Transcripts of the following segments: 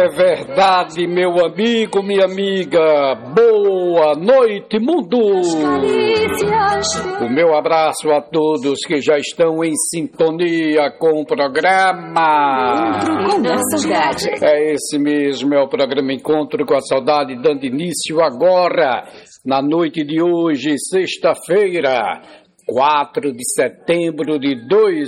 É verdade, meu amigo, minha amiga. Boa noite, mundo. O meu abraço a todos que já estão em sintonia com o programa. Encontro com a Saudade. É esse mesmo, é o programa Encontro com a Saudade, dando início agora, na noite de hoje, sexta-feira, 4 de setembro de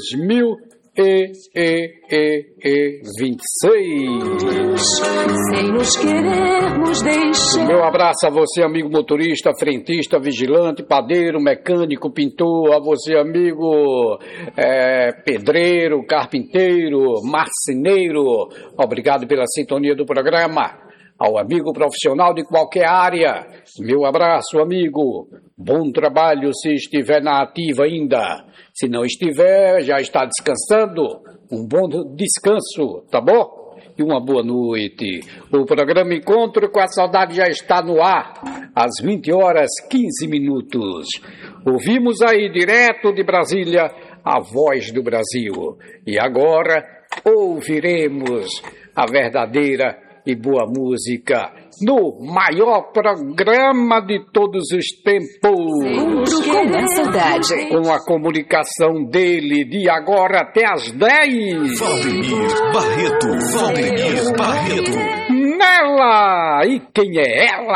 2026. Sem nos querermos deixar. Meu abraço a você, amigo motorista, frentista, vigilante, padeiro, mecânico, pintor, a você, amigo pedreiro, carpinteiro, marceneiro. Obrigado pela sintonia do programa. Ao amigo profissional de qualquer área, meu abraço, amigo. Bom trabalho se estiver na ativa ainda. Se não estiver, já está descansando. Um bom descanso, tá bom? E uma boa noite. O programa Encontro com a Saudade já está no ar, às 20 horas 15 minutos. Ouvimos aí, direto de Brasília, a voz do Brasil. E agora ouviremos a verdadeira e boa música no maior programa de todos os tempos. Encontro com a Saudade. Com a comunicação dele de agora até às 10. Valdemir Barreto. Nela! E quem é ela?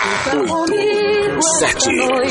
7,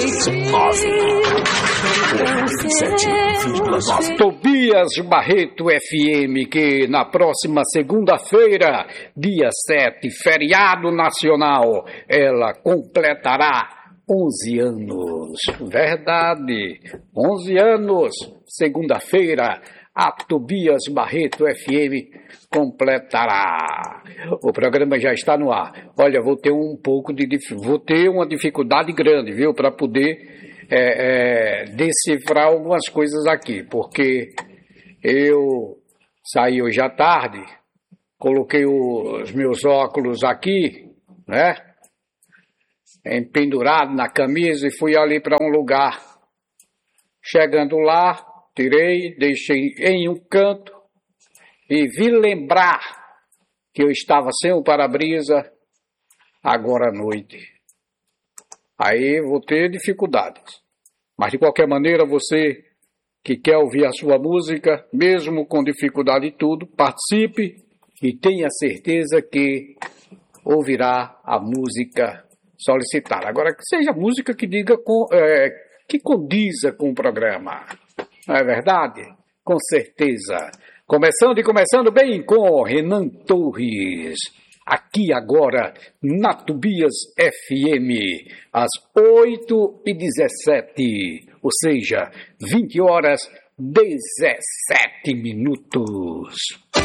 9. Tobias Barreto FM, que na próxima segunda-feira, dia 7, feriado nacional, ela completará 11 anos. Verdade, 11 anos, segunda-feira, a Tobias Barreto FM completará. O programa já está no ar. Olha, vou ter uma dificuldade grande, viu, para poder decifrar algumas coisas aqui, porque eu saí hoje à tarde, coloquei os meus óculos aqui, né, pendurado na camisa e fui ali para um lugar. Chegando lá, tirei, deixei em um canto e vi lembrar que eu estava sem o para-brisa agora à noite. Aí vou ter dificuldades. Mas de qualquer maneira, você que quer ouvir a sua música, mesmo com dificuldade e tudo, participe e tenha certeza que ouvirá a música solicitada. Agora, que seja música que diga que condiza com o programa. Não é verdade? Com certeza. Começando bem com Renan Torres. Aqui agora, na Tobias FM, às 8h17, ou seja, 20 horas 17 minutos.